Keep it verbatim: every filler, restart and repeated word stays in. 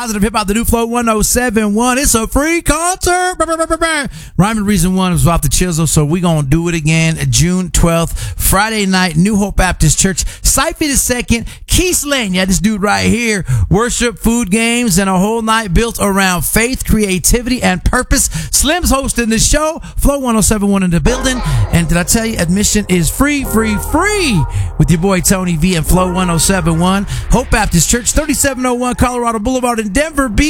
Positive Hip Hop, the new Flow one oh seven point one. It's a free concert. Rhyme and Reason one was off the chisel, so we gonna do it again. June twelfth, Friday night, New Hope Baptist Church. Cypher the second, Keith Lane. Yeah, this dude right here. Worship, food, games, and a whole night built around faith, creativity, and purpose. Slim's hosting the show. Flow one oh seven point one in the building. And did I tell you, admission is free, free, free with your boy Tony V and Flow one oh seven point one. Hope Baptist Church, thirty-seven oh one Colorado Boulevard in Denver Beach.